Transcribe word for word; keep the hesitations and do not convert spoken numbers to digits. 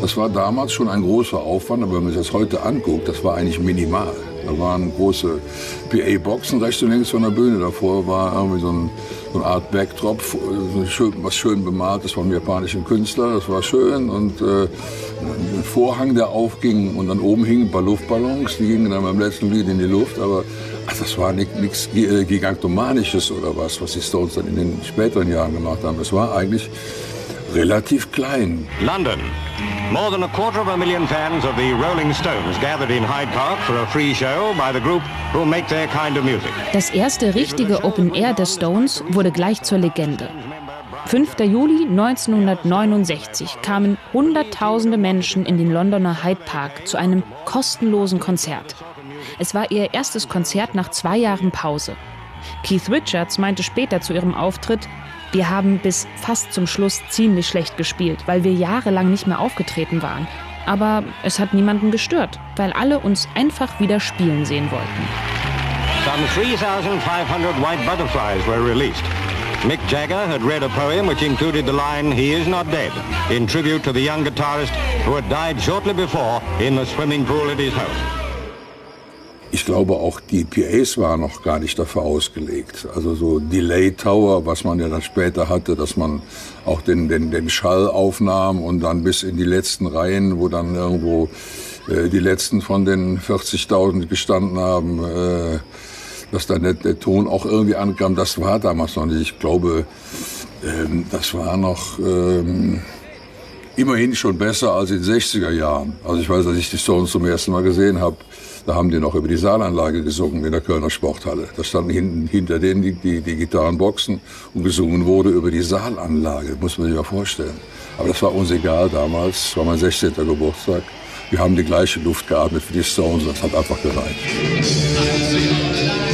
Das war damals schon ein großer Aufwand, aber wenn man sich das heute anguckt, das war eigentlich minimal. Da waren große P A-Boxen rechts und links von der Bühne. Davor war irgendwie so, ein, so eine Art Backdrop, was schön bemalt ist vom japanischen Künstler. Das war schön. Und äh, ein Vorhang, der aufging und dann oben hingen ein paar Luftballons. Die gingen dann beim letzten Lied in die Luft. Aber ach, das war nichts Gigantomanisches oder was, was die Stones dann in den späteren Jahren gemacht haben. Es war eigentlich relativ klein. London. More than a quarter of a million fans of the Rolling Stones gathered in Hyde Park for a free show by the group who make their kind of music. Das erste richtige Open Air der Stones wurde gleich zur Legende. fünfter Juli neunzehnhundertneunundsechzig kamen Hunderttausende Menschen in den Londoner Hyde Park zu einem kostenlosen Konzert. Es war ihr erstes Konzert nach zwei Jahren Pause. Keith Richards meinte später zu ihrem Auftritt: Wir haben bis fast zum Schluss ziemlich schlecht gespielt, weil wir jahrelang nicht mehr aufgetreten waren. Aber es hat niemanden gestört, weil alle uns einfach wieder spielen sehen wollten. Some three thousand five hundred white butterflies were released. Mick Jagger had read a poem which included the line, "He is not dead," in tribute to the young guitarist who had died shortly before in the swimming pool at his home. Ich glaube, auch die P As waren noch gar nicht dafür ausgelegt. Also so Delay Tower, was man ja dann später hatte, dass man auch den, den, den Schall aufnahm und dann bis in die letzten Reihen, wo dann irgendwo äh, die letzten von den vierzigtausend gestanden haben, äh, dass dann der, der Ton auch irgendwie ankam. Das war damals noch nicht. Ich glaube, ähm, das war noch ähm, immerhin schon besser als in den sechziger Jahren. Also ich weiß, als ich die Stones zum ersten Mal gesehen habe, da haben die noch über die Saalanlage gesungen in der Kölner Sporthalle. Da standen hinten, hinter denen die, die, die Gitarrenboxen und gesungen wurde über die Saalanlage. Muss man sich mal vorstellen. Aber das war uns egal damals. Das war mein sechzehnter Geburtstag. Wir haben die gleiche Luft geatmet für die Stones. Das hat einfach gereicht.